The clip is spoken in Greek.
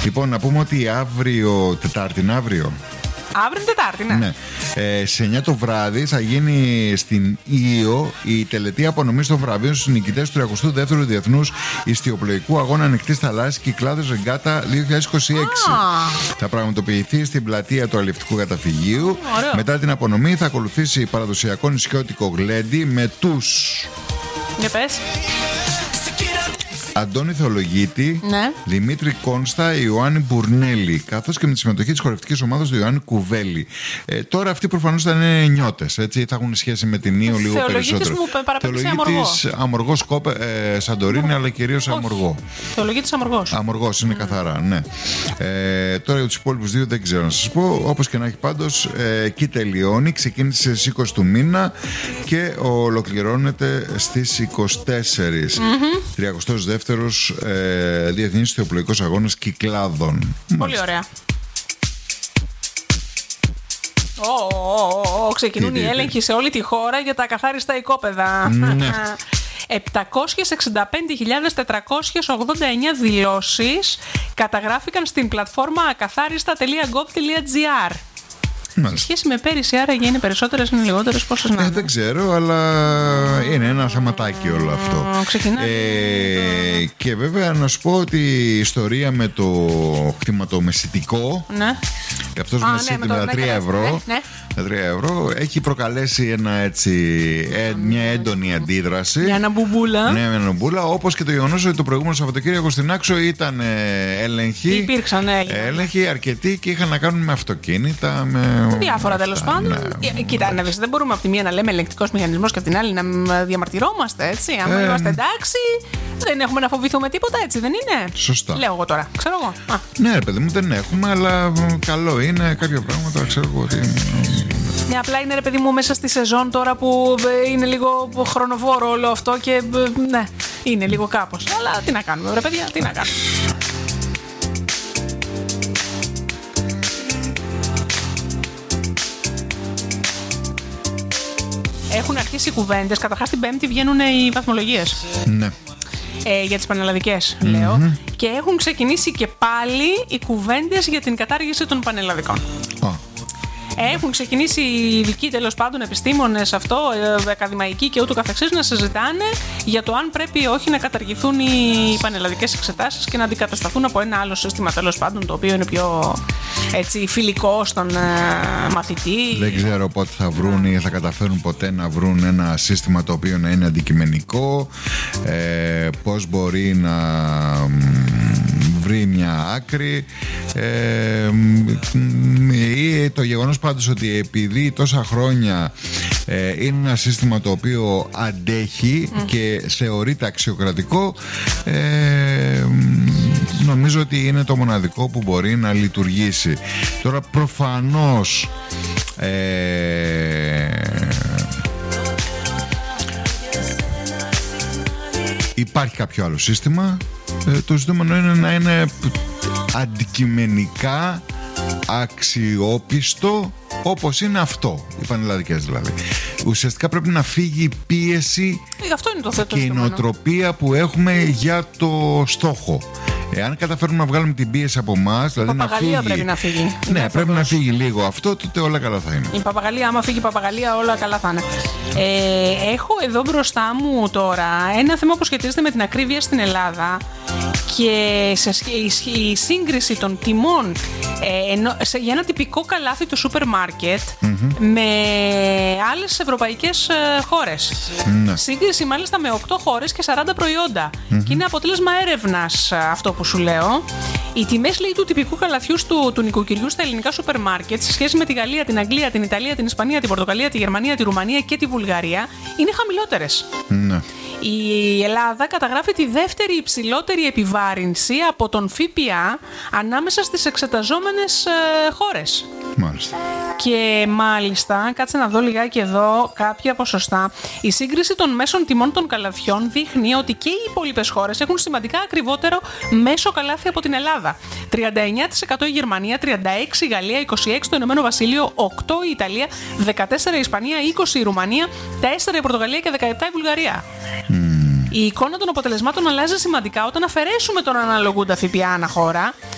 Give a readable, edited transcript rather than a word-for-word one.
Λοιπόν, να πούμε ότι αύριο, Τετάρτη είναι αύριο. Αύριο Τετάρτη, ναι. Ναι. Σε 9 το βράδυ θα γίνει στην Ήο η τελετή απονομής των βραβείων στους νικητές του 32ου Διεθνούς Ιστιοπλοϊκού Αγώνα Ανοιχτής Θαλάσσης Κυκλάδος Ρεγκάτα 2026. Θα πραγματοποιηθεί στην πλατεία του Αλλιευτικού Καταφυγίου. Ωραίο. Μετά την απονομή θα ακολουθήσει παραδοσιακό νησιώτικο γλέντι με τους... Για πες. Αντώνη Θεολογίτη, Ναι. Δημήτρη Κόνστα, Ιωάννη Μπουρνέλη, καθώς και με τη συμμετοχή της χορευτικής ομάδας του Ιωάννη Κουβέλη. Τώρα αυτοί προφανώς θα είναι νιώτες, έτσι, θα έχουν σχέση με την Ήο λίγο περισσότερο. Μου παραπέμπει Αμοργό. Αμοργό Σαντορίνη, αλλά κυρίως Αμοργό. Θεολογίτης Αμοργός. Αμοργός είναι καθαρά, ναι. Τώρα για τους υπόλοιπους δύο δεν ξέρω να σας πω. Όπως και να έχει πάντως, εκεί τελειώνει. Ξεκίνησε στις 20 του μήνα και ολοκληρώνεται στις 24. 32ος Διεθνής Θεοπλοϊκός Αγώνας Κυκλάδων. Πολύ ωραία. Ξεκινούν οι έλεγχοι σε όλη τη χώρα για τα ακαθάριστα οικόπεδα. Ναι. 765.489 δηλώσεις καταγράφηκαν στην πλατφόρμα ακαθάριστα.gov.gr. Σε σχέση με πέρυσι, άραγε είναι περισσότερες, είναι λιγότερες, πόσες να είναι? Δεν ξέρω, αλλά είναι ένα θεματάκι όλο αυτό. Και βέβαια να σου πω ότι η ιστορία με το κτηματομεσητικό, ναι. αυτός μεσίτη με τα 3 ευρώ, ναι. τα 3 ευρώ έχει προκαλέσει μια έντονη αντίδραση. Για ένα μπουμπούλα. Ναι, ένα μπουμπούλα. Όπως και το γεγονός ότι το προηγούμενο Σαββατοκύριακο στην Άξο ήταν έλεγχοι. Υπήρξαν έλεγχοι αρκετοί και είχαν να κάνουν με αυτοκίνητα, με διάφορα τέλος πάντων. Ναι. Κοίτα, δεν μπορούμε από τη μία να λέμε ελεγκτικός μηχανισμός και από την άλλη να διαμαρτυρόμαστε, έτσι. Αν είμαστε εντάξει, δεν έχουμε να φοβηθούμε τίποτα, έτσι δεν είναι? Σωστά. Λέω εγώ τώρα, ξέρω εγώ. Ναι, ρε παιδί μου, δεν έχουμε, αλλά καλό είναι κάποια πράγματα, ξέρω εγώ ότι. Ναι, απλά είναι, ρε παιδί μου, μέσα στη σεζόν τώρα που είναι λίγο χρονοβόρο όλο αυτό και ναι, είναι λίγο κάπως. Αλλά τι να κάνουμε, ρε παιδιά, τι να κάνουμε. Έχουν αρχίσει οι κουβέντες. Καταρχάς την Πέμπτη βγαίνουν οι βαθμολογίες. Ναι. Για τις πανελλαδικές, λέω. Και έχουν ξεκινήσει και πάλι οι κουβέντες για την κατάργηση των πανελλαδικών. Έχουν ξεκινήσει οι ειδικοί, τέλος πάντων, επιστήμονες, ακαδημαϊκοί και ούτω καθεξής, να συζητάνε για το αν πρέπει ή όχι να καταργηθούν οι πανελλαδικές εξετάσεις και να αντικατασταθούν από ένα άλλο σύστημα, τέλος πάντων, το οποίο είναι πιο έτσι, φιλικό στον μαθητή. Δεν ξέρω πότε θα βρουν ή θα καταφέρουν ποτέ να βρουν ένα σύστημα το οποίο να είναι αντικειμενικό, πώς μπορεί να βρει μια άκρη, ή το γεγονός πάντως ότι επειδή τόσα χρόνια είναι ένα σύστημα το οποίο αντέχει και θεωρείται αξιοκρατικό, νομίζω ότι είναι το μοναδικό που μπορεί να λειτουργήσει. Τώρα προφανώς υπάρχει κάποιο άλλο σύστημα. Το ζητούμενο είναι να είναι αντικειμενικά αξιόπιστο, όπως είναι αυτό, οι πανελλαδικές δηλαδή. Ουσιαστικά πρέπει να φύγει η πίεση και η νοοτροπία που έχουμε για το στόχο. Εάν καταφέρουμε να βγάλουμε την πίεση από εμάς, δηλαδή να φύγει. Πρέπει να φύγει. Ναι, πρέπει να φύγει λίγο αυτό, τότε όλα καλά θα είναι. Η παπαγαλία, άμα φύγει η παπαγαλία, όλα καλά θα είναι. Έχω εδώ μπροστά μου τώρα ένα θέμα που σχετίζεται με την ακρίβεια στην Ελλάδα και η σύγκριση των τιμών για ένα τυπικό καλάθι του σούπερ μάρκετ με άλλες ευρωπαϊκές χώρες. Σύγκριση μάλιστα με 8 χώρες και 40 προϊόντα. Και είναι αποτέλεσμα έρευνας αυτό που σου λέω. Οι τιμές, λέει, του τυπικού καλαθιού του νοικοκυριού στα ελληνικά σούπερ μάρκετ σε σχέση με τη Γαλλία, την Αγγλία, την Ιταλία, την Ισπανία, την Πορτογαλία, τη Γερμανία, τη Ρουμανία και τη Βουλγαρία είναι χαμηλότερες. Ναι. Η Ελλάδα καταγράφει τη δεύτερη υψηλότερη επιβάρυνση από τον ΦΠΑ ανάμεσα στις εξεταζόμενες χώρες. Μάλιστα. Και μάλιστα, κάτσε να δω λιγάκι εδώ κάποια ποσοστά. Η σύγκριση των μέσων τιμών των καλαθιών δείχνει ότι και οι υπόλοιπες χώρες έχουν σημαντικά ακριβότερο μέσο καλάθι από την Ελλάδα. 39% η Γερμανία, 36% η Γαλλία, 26% το Ηνωμένο Βασίλειο, 8% η Ιταλία, 14% η Ισπανία, 20% η Ρουμανία, 4% η Πορτογαλία και 17% η Βουλγαρία. Η εικόνα των αποτελεσμάτων αλλάζει σημαντικά όταν αφαιρέσουμε τον αναλογούντα ΦΠΑ ανά χώρα